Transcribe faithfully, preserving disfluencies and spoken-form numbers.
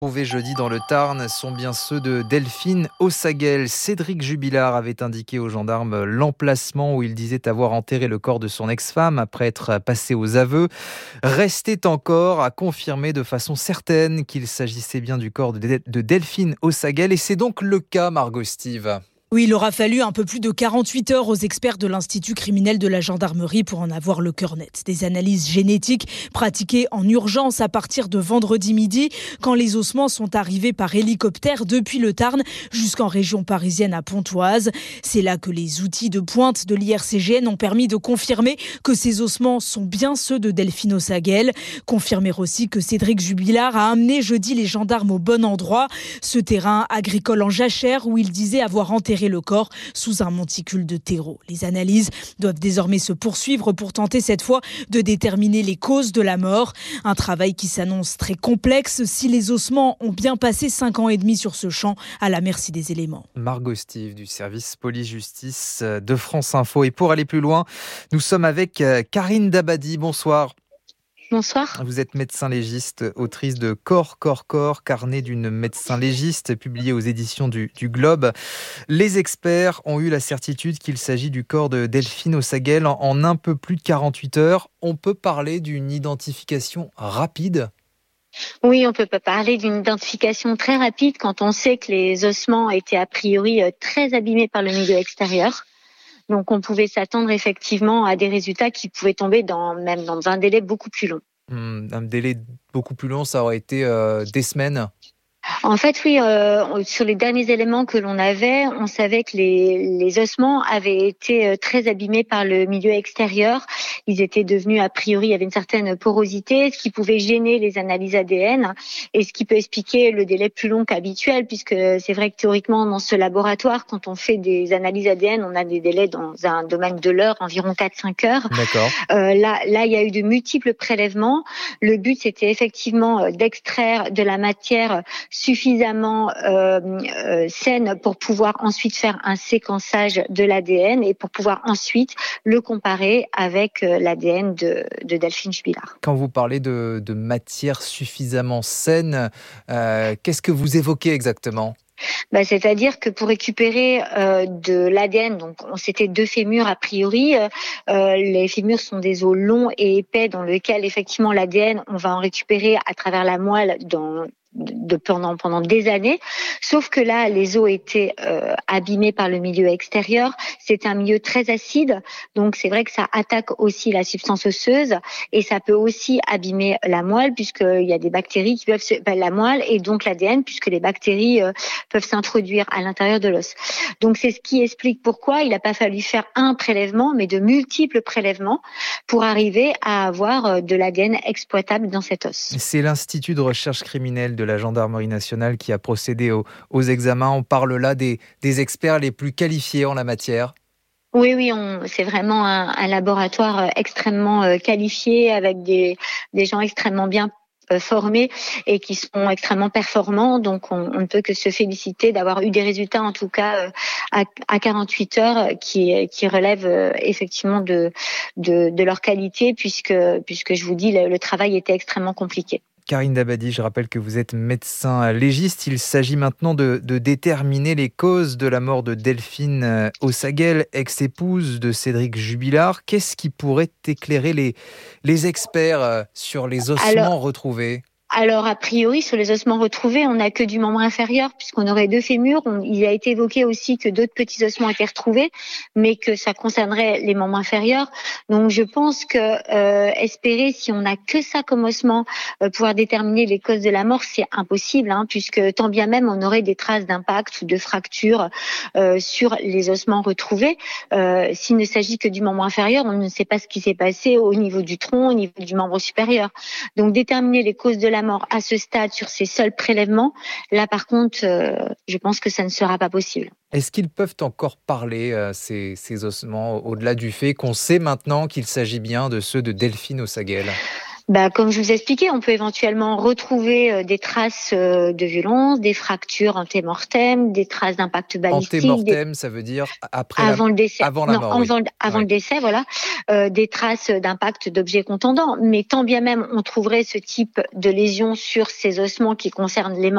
Trouvés jeudi dans le Tarn sont bien ceux de Delphine Ossaguel. Cédric Jubilard avait indiqué aux gendarmes l'emplacement où il disait avoir enterré le corps de son ex-femme après être passé aux aveux. Restait encore à confirmer de façon certaine qu'il s'agissait bien du corps de Delphine Ossaguel. Et c'est donc le cas, Margot Steve. Oui, il aura fallu un peu plus de quarante-huit heures aux experts de l'Institut criminel de la gendarmerie pour en avoir le cœur net. Des analyses génétiques pratiquées en urgence à partir de vendredi midi, quand les ossements sont arrivés par hélicoptère depuis le Tarn jusqu'en région parisienne à Pontoise. C'est là que les outils de pointe de l'I R C G N ont permis de confirmer que ces ossements sont bien ceux de Delphine Ossaguel. Confirmer aussi que Cédric Jubilard a amené jeudi les gendarmes au bon endroit, ce terrain agricole en jachère où il disait avoir enterré le corps sous un monticule de terreau. Les analyses doivent désormais se poursuivre pour tenter cette fois de déterminer les causes de la mort. Un travail qui s'annonce très complexe si les ossements ont bien passé cinq ans et demi sur ce champ à la merci des éléments. Margot Steve du service police-justice de France Info. Et pour aller plus loin, nous sommes avec Karine Dabadi. Bonsoir. Bonsoir. Vous êtes médecin légiste, autrice de Corps, Corps, Corps, carnet d'une médecin légiste, publié aux éditions du, du Globe. Les experts ont eu la certitude qu'il s'agit du corps de Delphine Ossaguel en, en un peu plus de quarante-huit heures. On peut parler d'une identification rapide ? Oui, on peut pas parler d'une identification très rapide quand on sait que les ossements étaient a priori très abîmés par le milieu extérieur. Donc, on pouvait s'attendre effectivement à des résultats qui pouvaient tomber dans, même dans un délai beaucoup plus long. Mmh, un délai beaucoup plus long, ça aurait été euh, des semaines ? En fait, oui, euh, sur les derniers éléments que l'on avait, on savait que les, les ossements avaient été très abîmés par le milieu extérieur. Ils étaient devenus, a priori, il y avait une certaine porosité, ce qui pouvait gêner les analyses A D N et ce qui peut expliquer le délai plus long qu'habituel, puisque c'est vrai que théoriquement, dans ce laboratoire, quand on fait des analyses A D N, on a des délais dans un domaine de l'heure, environ quatre à cinq heures. D'accord. Euh, là, là, il y a eu de multiples prélèvements. Le but, c'était effectivement d'extraire de la matière suffisamment euh, euh, saine pour pouvoir ensuite faire un séquençage de l'A D N et pour pouvoir ensuite le comparer avec euh, l'A D N de, de Delphine Jubilard. Quand vous parlez de, de matière suffisamment saine, euh, qu'est-ce que vous évoquez exactement ? Bah, c'est-à-dire que pour récupérer euh, de l'A D N, donc on c'était deux fémurs a priori. Euh, les fémurs sont des os longs et épais dans lesquels effectivement l'A D N on va en récupérer à travers la moelle dans de pendant pendant des années, sauf que là les os étaient euh, abîmés par le milieu extérieur. C'est un milieu très acide, donc c'est vrai que ça attaque aussi la substance osseuse et ça peut aussi abîmer la moelle puisqu'il y a des bactéries qui peuvent se, ben, la moelle et donc l'A D N puisque les bactéries euh, peuvent s'introduire à l'intérieur de l'os. Donc c'est ce qui explique pourquoi il n'a pas fallu faire un prélèvement mais de multiples prélèvements pour arriver à avoir de l'A D N exploitable dans cet os. C'est l'Institut de recherche criminelle de la gendarmerie nationale qui a procédé aux, aux examens. On parle là des, des experts les plus qualifiés en la matière. Oui, oui, on, c'est vraiment un, un laboratoire extrêmement euh, qualifié avec des, des gens extrêmement bien euh, formés et qui sont extrêmement performants. Donc, on, on ne peut que se féliciter d'avoir eu des résultats, en tout cas euh, à, à quarante-huit heures, qui, qui relèvent euh, effectivement de, de, de leur qualité, puisque, puisque je vous dis, le, le travail était extrêmement compliqué. Karine Dabadi, je rappelle que vous êtes médecin légiste. Il s'agit maintenant de, de déterminer les causes de la mort de Delphine Ossaguel, ex-épouse de Cédric Jubilard. Qu'est-ce qui pourrait éclairer les, les experts sur les ossements Alors... retrouvés ? Alors, a priori, sur les ossements retrouvés, on n'a que du membre inférieur, puisqu'on aurait deux fémurs. On, il a été évoqué aussi que d'autres petits ossements étaient retrouvés, mais que ça concernerait les membres inférieurs. Donc, je pense que euh, espérer, si on n'a que ça comme ossement, euh, pouvoir déterminer les causes de la mort, c'est impossible, hein, puisque tant bien même on aurait des traces d'impact ou de fracture euh, sur les ossements retrouvés. Euh, s'il ne s'agit que du membre inférieur, on ne sait pas ce qui s'est passé au niveau du tronc, au niveau du membre supérieur. Donc, déterminer les causes de la mort à ce stade sur ces seuls prélèvements, là par contre, euh, je pense que ça ne sera pas possible. Est-ce qu'ils peuvent encore parler, euh, ces, ces ossements, au-delà du fait qu'on sait maintenant qu'il s'agit bien de ceux de Delphine Ossaguel ? Bah, comme je vous expliquais, on peut éventuellement retrouver des traces de violence, des fractures antémortem, des traces d'impact balistique. Antémortem, des... ça veut dire après avant la... le décès. Avant la non, mort, avant, oui. avant ouais. le décès, voilà. Euh, des traces d'impact d'objets contondants. Mais tant bien même on trouverait ce type de lésions sur ces ossements qui concernent les membres